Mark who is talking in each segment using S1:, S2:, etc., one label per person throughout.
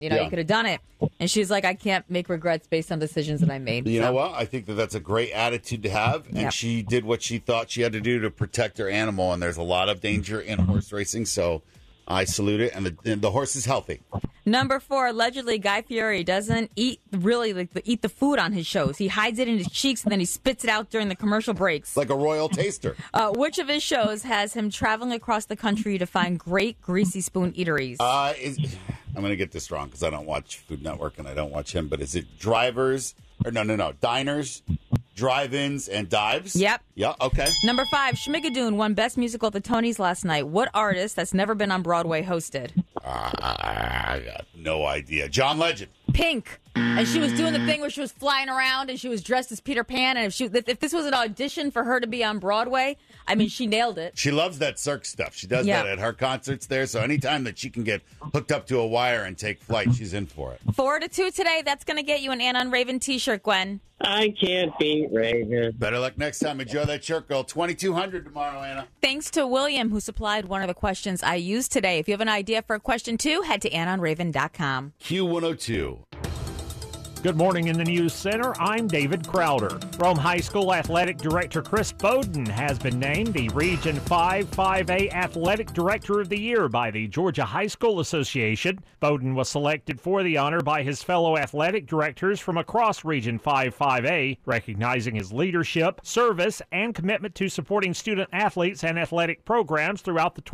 S1: You could have done it. And she's like, I can't make regrets based on decisions that I made.
S2: You know what? I think that's a great attitude to have. And she did what she thought she had to do to protect her animal. And there's a lot of danger in horse racing. So I salute it. And the horse is healthy.
S1: Number 4, allegedly, Guy Fieri doesn't eat the food on his shows. He hides it in his cheeks and then he spits it out during the commercial breaks.
S2: Like a royal taster.
S1: Which of his shows has him traveling across the country to find great greasy spoon eateries?
S2: I'm going to get this wrong because I don't watch Food Network and I don't watch him. But is it drivers? Or no. Diners, drive-ins, and dives?
S1: Yep.
S2: Yeah, okay.
S1: Number 5, Schmigadoon won Best Musical at the Tonys last night. What artist that's never been on Broadway hosted?
S2: I got no idea. John Legend.
S1: Pink. And she was doing the thing where she was flying around and she was dressed as Peter Pan. And if this was an audition for her to be on Broadway, I mean, she nailed it.
S2: She loves that Cirque stuff. She does that at her concerts there. So anytime that she can get hooked up to a wire and take flight, she's in for it.
S1: 4-2 today. That's going to get you an Ann on Raven t-shirt, Gwen.
S3: I can't beat Raven.
S2: Better luck next time. Enjoy that shirt, girl. 2,200 tomorrow, Anna.
S1: Thanks to William, who supplied one of the questions I used today. If you have an idea for a question, too, head to AnnOnRaven.com.
S2: Q102.
S4: Good morning in the News Center. I'm David Crowder. Rome High School Athletic Director Chris Bowden has been named the Region 5 5A Athletic Director of the Year by the Georgia High School Association. Bowden was selected for the honor by his fellow athletic directors from across Region 5 5A, recognizing his leadership, service, and commitment to supporting student athletes and athletic programs throughout the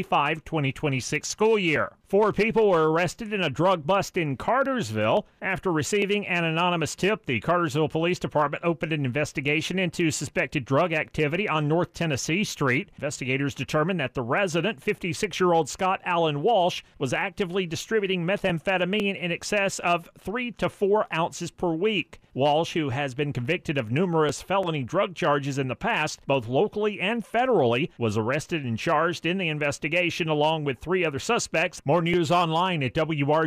S4: 2025-2026 school year. 4 people were arrested in a drug bust in Cartersville. After receiving an anonymous tip, the Cartersville Police Department opened an investigation into suspected drug activity on North Tennessee Street. Investigators determined that the resident, 56-year-old Scott Allen Walsh, was actively distributing methamphetamine in excess of 3 to 4 ounces per week. Walsh, who has been convicted of numerous felony drug charges in the past, both locally and federally, was arrested and charged in the investigation along with 3 other suspects. More news online at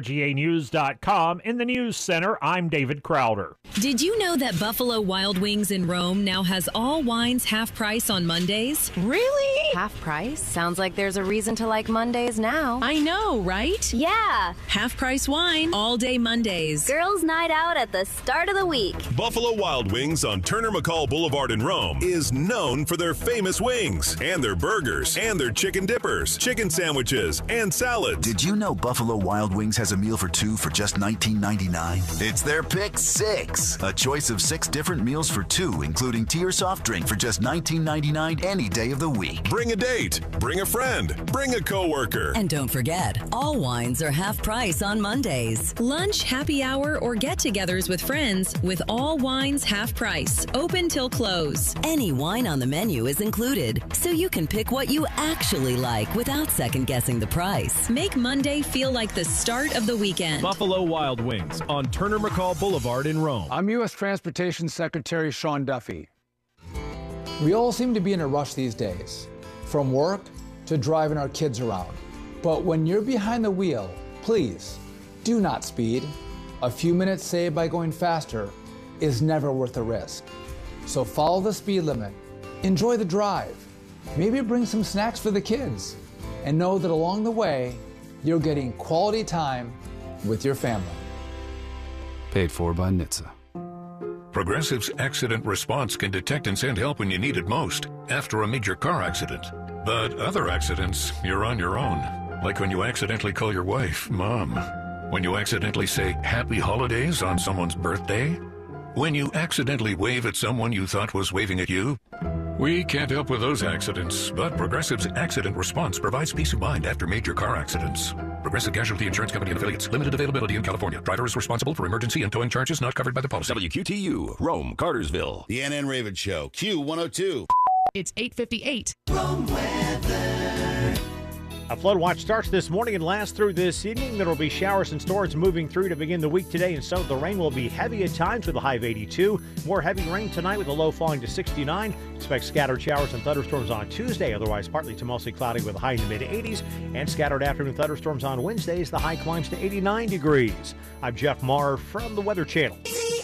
S4: WRGAnews.com. In the News Center, I'm David Crowder.
S5: Did you know that Buffalo Wild Wings in Rome now has all wines half price on Mondays?
S6: Really? Half price? Sounds like there's a reason to like Mondays now.
S5: I know, right?
S6: Yeah.
S5: Half price wine all day Mondays.
S6: Girls' night out at the start of the week.
S7: Buffalo Wild Wings on Turner McCall Boulevard in Rome is known for their famous wings and their burgers and their chicken dippers, chicken sandwiches, and salads.
S8: Did you know Buffalo Wild Wings has a meal for 2 for just $19.99? It's their Pick 6, a choice of 6 different meals for 2, including tea or soft drink for just $19.99 any day of the week.
S7: Bring a date, bring a friend, bring a coworker.
S5: And don't forget, all wines are half price on Mondays. Lunch, happy hour, or get-togethers with friends with all wines half price, open till close. Any wine on the menu is included, so you can pick what you actually like without second-guessing the price. Make Monday feel like the start of the weekend.
S9: Buffalo Wild Wings on Turner McCall Boulevard in Rome.
S10: I'm U.S. Transportation Secretary Sean Duffy. We all seem to be in a rush these days, from work to driving our kids around. But when you're behind the wheel, please do not speed. A few minutes saved by going faster is never worth the risk. So follow the speed limit, enjoy the drive, maybe bring some snacks for the kids, and know that along the way, you're getting quality time with your family.
S11: Paid for by NHTSA.
S12: Progressive's accident response can detect and send help when you need it most, after a major car accident. But other accidents, you're on your own. Like when you accidentally call your wife, Mom. When you accidentally say Happy Holidays on someone's birthday. When you accidentally wave at someone you thought was waving at you. We can't help with those accidents, but Progressive's accident response provides peace of mind after major car accidents. Progressive Casualty Insurance Company and affiliates. Limited availability in California. Driver is responsible for emergency and towing charges not covered by the policy.
S13: WQTU, Rome, Cartersville.
S2: The Ann Raven Show, Q102.
S14: It's 8:58.
S15: Rome weather.
S4: A flood watch starts this morning and lasts through this evening. There will be showers and storms moving through to begin the week today, and so the rain will be heavy at times with a high of 82. More heavy rain tonight with a low falling to 69. Expect scattered showers and thunderstorms on Tuesday, otherwise partly to mostly cloudy with a high in the mid-80s. And scattered afternoon thunderstorms on Wednesdays, the high climbs to 89 degrees. I'm Jeff Maher from the Weather Channel.